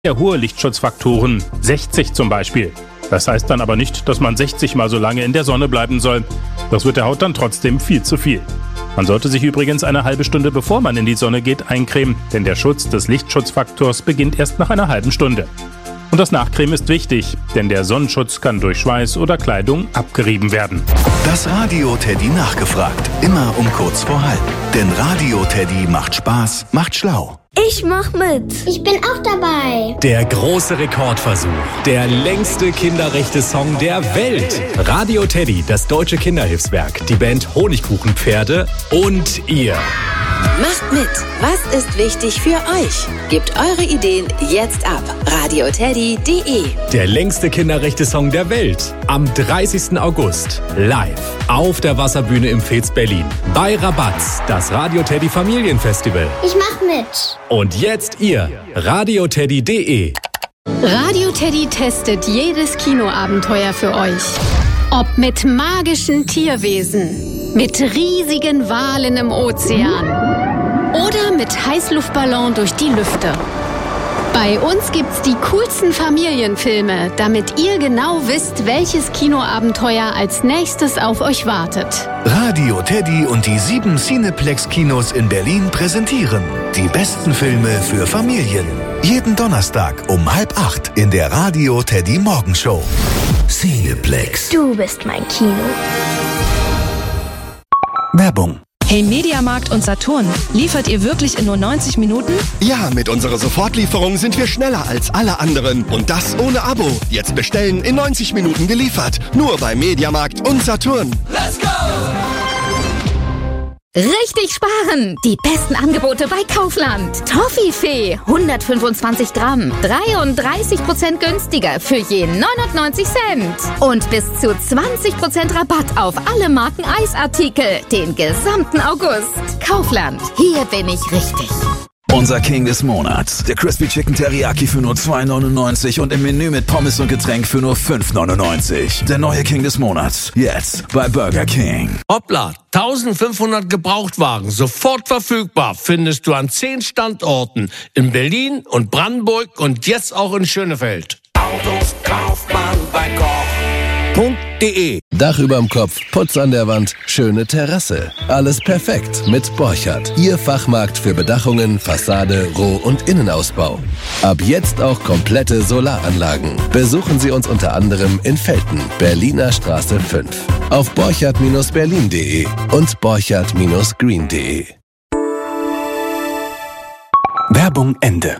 Sehr hohe Lichtschutzfaktoren, 60 zum Beispiel. Das heißt dann aber nicht, dass man 60 mal so lange in der Sonne bleiben soll. Das wird der Haut dann trotzdem viel zu viel. Man sollte sich übrigens eine halbe Stunde bevor man in die Sonne geht eincremen, denn der Schutz des Lichtschutzfaktors beginnt erst nach einer halben Stunde. Und das Nachcremen ist wichtig, denn der Sonnenschutz kann durch Schweiß oder Kleidung abgerieben werden. Das Radio Teddy nachgefragt, immer um kurz vor halb. Denn Radio Teddy macht Spaß, macht schlau. Ich mach mit. Ich bin auch dabei. Der große Rekordversuch. Der längste Kinderrechte-Song der Welt. Radio Teddy, das deutsche Kinderhilfswerk, die Band Honigkuchenpferde und ihr. Macht mit. Was ist wichtig für euch? Gebt eure Ideen jetzt ab. radioteddy.de. Der längste Kinderrechte-Song der Welt. Am 30. August. Live. Auf der Wasserbühne im Fez Berlin. Bei Rabatz. Das Radio Teddy Familienfestival. Ich mach mit. Und jetzt ihr. radioteddy.de. Radio Teddy testet jedes Kinoabenteuer für euch. Ob mit magischen Tierwesen, mit riesigen Walen im Ozean oder mit Heißluftballon durch die Lüfte. Bei uns gibt's die coolsten Familienfilme, damit ihr genau wisst, welches Kinoabenteuer als nächstes auf euch wartet. Radio Teddy und die 7 Cineplex-Kinos in Berlin präsentieren die besten Filme für Familien. Jeden Donnerstag um 7:30 in der Radio Teddy Morgenshow. Cineplex. Du bist mein Kino. Werbung. Hey Mediamarkt und Saturn, liefert ihr wirklich in nur 90 Minuten? Ja, mit unserer Sofortlieferung sind wir schneller als alle anderen. Und das ohne Abo. Jetzt bestellen, in 90 Minuten geliefert. Nur bei Mediamarkt und Saturn. Let's go! Richtig sparen! Die besten Angebote bei Kaufland. Toffifee, 125 Gramm, 33% günstiger für je 99 Cent. Und bis zu 20% Rabatt auf alle Marken Eisartikel, den gesamten August. Kaufland, hier bin ich richtig. Unser King des Monats. Der Crispy Chicken Teriyaki für nur $2,99 und im Menü mit Pommes und Getränk für nur $5,99. Der neue King des Monats. Jetzt bei Burger King. Hoppla, 1500 Gebrauchtwagen. Sofort verfügbar. Findest du an 10 Standorten. In Berlin und Brandenburg und jetzt auch in Schönefeld. Autos kauft man bei Koch.de. Dach überm Kopf, Putz an der Wand, schöne Terrasse. Alles perfekt mit Borchardt. Ihr Fachmarkt für Bedachungen, Fassade, Roh- und Innenausbau. Ab jetzt auch komplette Solaranlagen. Besuchen Sie uns unter anderem in Velten, Berliner Straße 5. Auf borchardt-berlin.de und borchardt-green.de. Werbung Ende.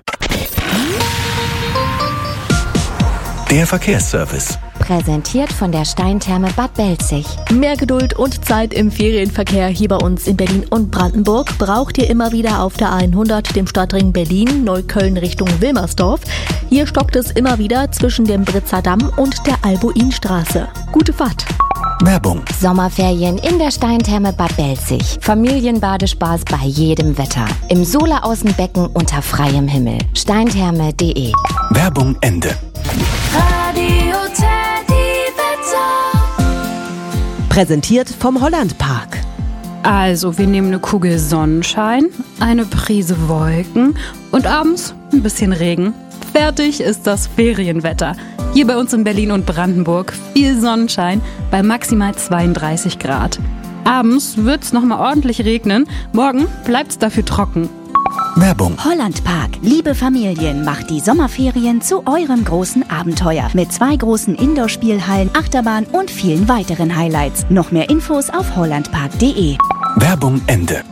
Der Verkehrsservice. Präsentiert von der Steintherme Bad Belzig. Mehr Geduld und Zeit im Ferienverkehr hier bei uns in Berlin und Brandenburg braucht ihr immer wieder auf der 100, dem Stadtring Berlin, Neukölln Richtung Wilmersdorf. Hier stockt es immer wieder zwischen dem Britzer Damm und der Albuinstraße. Gute Fahrt. Werbung. Sommerferien in der Steintherme Bad Belzig. Familienbadespaß bei jedem Wetter. Im Sola-Außenbecken unter freiem Himmel. Steintherme.de. Werbung Ende. Radio Teddy Wetter. Präsentiert vom Hollandpark. Also, wir nehmen eine Kugel Sonnenschein, eine Prise Wolken und abends ein bisschen Regen. Fertig ist das Ferienwetter. Hier bei uns in Berlin und Brandenburg viel Sonnenschein bei maximal 32 Grad. Abends wird's nochmal ordentlich regnen, morgen bleibt's dafür trocken. Werbung. Hollandpark. Liebe Familien, macht die Sommerferien zu eurem großen Abenteuer. Mit 2 großen Indoor-Spielhallen, Achterbahn und vielen weiteren Highlights. Noch mehr Infos auf hollandpark.de. Werbung Ende.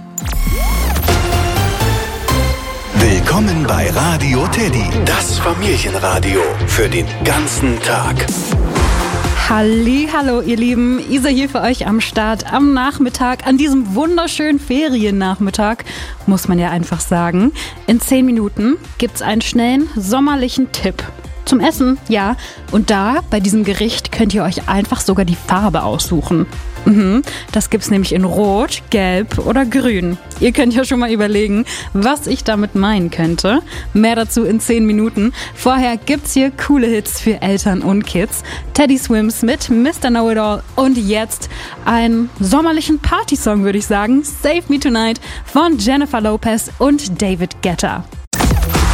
Willkommen bei Radio Teddy, das Familienradio für den ganzen Tag. Hallo ihr Lieben, Isa hier für euch am Start am Nachmittag, an diesem wunderschönen Feriennachmittag, muss man ja einfach sagen. In 10 Minuten gibt's einen schnellen sommerlichen Tipp. Zum Essen, ja. Und da, bei diesem Gericht, könnt ihr euch einfach sogar die Farbe aussuchen. Das gibt's nämlich in Rot, Gelb oder Grün. Ihr könnt ja schon mal überlegen, was ich damit meinen könnte. Mehr dazu in 10 Minuten. Vorher gibt's hier coole Hits für Eltern und Kids. Teddy Swims mit Mr. Know-It-All und jetzt einen sommerlichen Partysong, würde ich sagen. Save Me Tonight von Jennifer Lopez und David Guetta.